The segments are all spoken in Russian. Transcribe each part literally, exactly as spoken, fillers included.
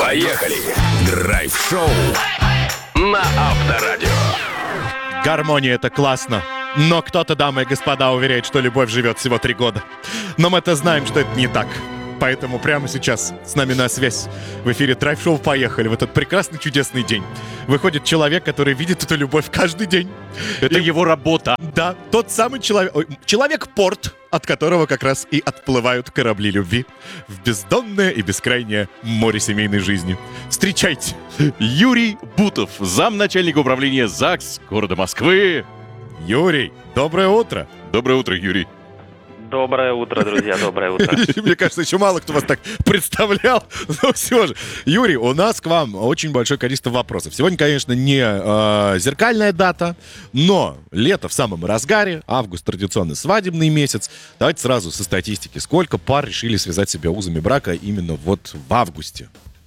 Поехали! Драйв-шоу на Авторадио. Гармония — это классно. Но кто-то, дамы и господа, уверяет, что любовь живет всего три года. Но мы-то знаем, что это не так. Поэтому прямо сейчас с нами на связь в эфире Драйв-шоу «Поехали» в этот прекрасный, чудесный день. Выходит человек, который видит эту любовь каждый день. Это И- его работа. Да, тот самый человек, ой, человек-порт, от которого как раз и отплывают корабли любви в бездонное и бескрайнее море семейной жизни. Встречайте, Юрий Бутов, замначальника управления ЗАГС города Москвы. Юрий, доброе утро. Доброе утро, Юрий. Доброе утро, друзья, доброе утро. Мне кажется, еще мало кто вас так представлял. Но все же. Юрий, у нас к вам очень большое количество вопросов. Сегодня, конечно, не э, зеркальная дата, но лето в самом разгаре, август традиционно свадебный месяц. Давайте сразу со статистики. Сколько пар решили связать себя узами брака именно вот в августе?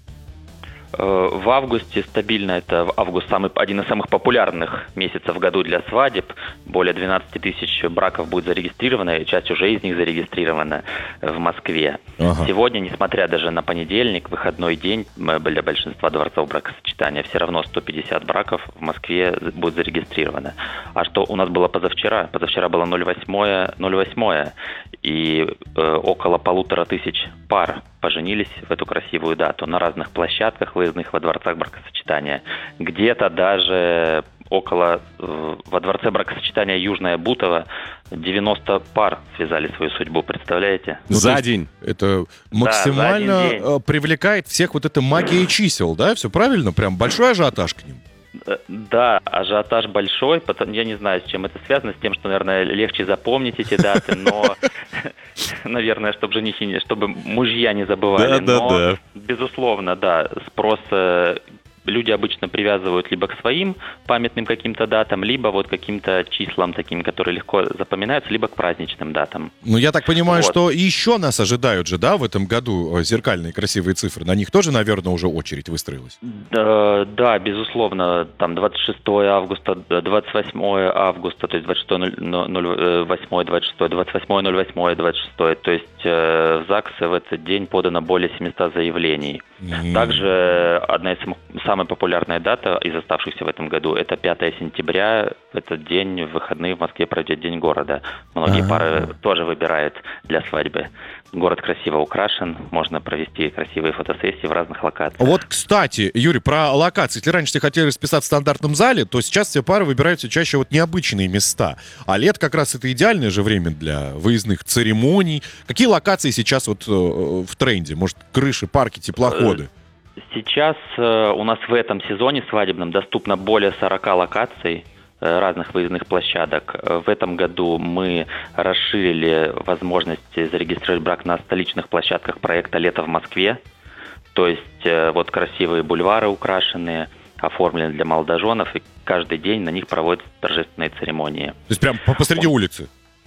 Э, В августе стабильно, это август самый, один из самых популярных месяцев в году для свадеб. Более двенадцать тысяч браков будет зарегистрировано, и часть уже из них зарегистрирована в Москве. Ага. Сегодня, несмотря даже на понедельник, выходной день э, для большинства дворцов бракосочетания, все равно сто пятьдесят браков в Москве будет зарегистрировано. А что у нас было позавчера? Позавчера было ноль восьмое, ноль восьмое, и э, около полутора тысяч пар поженились в эту красивую дату на разных площадках выездных во дворцах бракосочетания. Где-то даже около, э, во дворце бракосочетания Южное Бутово девяносто пар связали свою судьбу, представляете? Ну, За то есть день. Это максимально за один день. э, привлекает всех вот эта магия чисел, да? Все правильно? Прям большой ажиотаж к ним. Э, Да, ажиотаж большой, потом, я не знаю, с чем это связано, с тем, что, наверное, легче запомнить эти даты, но, наверное, чтобы женихи, не- чтобы мужья не забывали. Да, да, Но, да. безусловно, да, спрос э, люди обычно привязывают либо к своим памятным каким-то датам, либо вот каким-то числам таким, которые легко запоминаются, либо к праздничным датам. Ну, я так понимаю, Вот. что еще нас ожидают же, да, в этом году э, зеркальные красивые цифры. На них тоже, наверное, уже очередь выстроилась. Да, да, безусловно, там двадцать шестое августа, двадцать восьмое августа, то есть двадцать шестое ноль восьмое, двадцать шестое, двадцать восьмое ноль восьмое, двадцать шестое, то есть э, в ЗАГСе в этот день подано более семисот заявлений. М. Также одна из самых, самая популярная дата из оставшихся в этом году — это пятое сентября. В этот день, в выходные, в Москве пройдет День города. Многие А-а-а. пары тоже выбирают для свадьбы. Город красиво украшен, можно провести красивые фотосессии в разных локациях. Вот, кстати, Юрий, про локации. Если раньше все хотели расписаться в стандартном зале, то сейчас все пары выбирают все чаще вот необычные места. А лето как раз это идеальное же время для выездных церемоний. Какие локации сейчас вот э, в тренде? Может, крыши, парки, теплоходы? Сейчас э, у нас в этом сезоне свадебном доступно более сорок локаций э, разных выездных площадок. Э, В этом году мы расширили возможности зарегистрировать брак на столичных площадках проекта «Лето в Москве». То есть э, вот красивые бульвары украшенные, оформлены для молодоженов, и каждый день на них проводятся торжественные церемонии. То есть прям по- посреди улицы?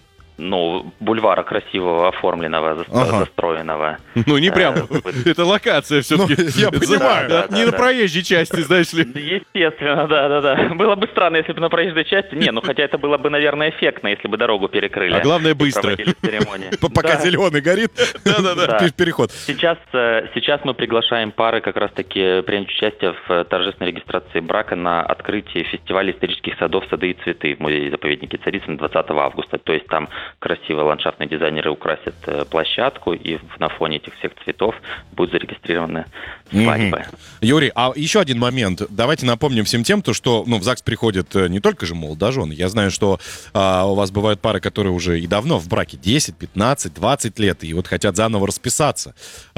Ну, бульвара красивого, оформленного, зас- Ага. застроенного. Ну, не прям. Э, вы- Это локация все-таки. Ну, я понимаю. Да, да, Не на да. проезжей части, знаешь ли. Естественно, да, да, да. Было бы странно, если бы на проезжей части. Не, ну хотя это было бы, наверное, эффектно, если бы дорогу перекрыли. А главное, и быстро. проводили церемонии. П- Пока Да. зеленый горит, Да. пер- переход. Сейчас, э, сейчас мы приглашаем пары как раз-таки принять участие в э, торжественной регистрации брака на открытии фестиваля исторических садов «Сады и цветы» в музее-заповеднике Царицын двадцатого августа. То есть там красиво ландшафтные дизайнеры украсят э, площадку, и в- на фоне этих всех цветов будет зарегистрирована свадьба. Юрий, а еще один момент. Давайте напомним всем тем, то, что ну, в ЗАГС приходят э, не только же молодожены. Я знаю, что а, у вас бывают пары, которые уже и давно в браке, десять, пятнадцать, двадцать лет, и вот хотят заново расписаться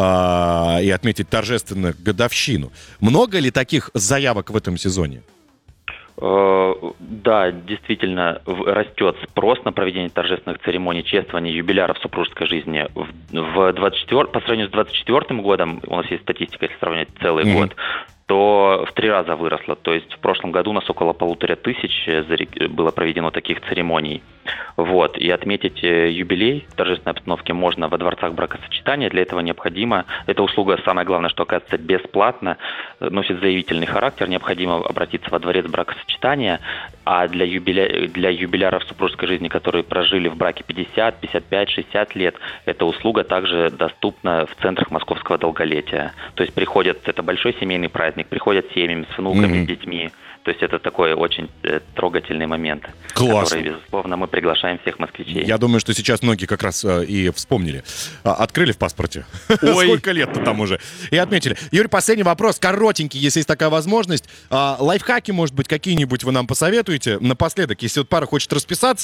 а, и отметить торжественно годовщину. Много ли таких заявок в этом сезоне? Э, Да, действительно, в- растет спрос на проведение торжественных церемоний чествования юбиляров супружеской жизни. В, в двадцать четвёртом, по сравнению с двадцать четвёртым годом, у нас есть статистика, если сравнивать целый Мгм. год, то в три раза выросло. То есть в прошлом году у нас около полутора тысяч заре- было проведено таких церемоний. Вот. И отметить э, юбилей в торжественной обстановке можно во дворцах бракосочетания. Для этого необходимо, эта услуга, самое главное, что оказывается бесплатно, носит заявительный характер. Необходимо обратиться во дворец бракосочетания. А для, юбиля... для юбиляров супружеской жизни, которые прожили в браке пятьдесят, пятьдесят пять, шестьдесят лет, эта услуга также доступна в центрах московского долголетия. То есть приходят, это большой семейный праздник, приходят семьями с внуками, mm-hmm. с детьми. То есть это такой очень э, трогательный момент, Классно. который, безусловно, мы приглашаем всех москвичей. Я думаю, что сейчас многие как раз э, и вспомнили. А, открыли в паспорте. Ой. Сколько лет-то там уже. И отметили. Юрий, последний вопрос, коротенький, если есть такая возможность. А, лайфхаки, может быть, какие-нибудь вы нам посоветуете? Напоследок, если вот пара хочет расписаться,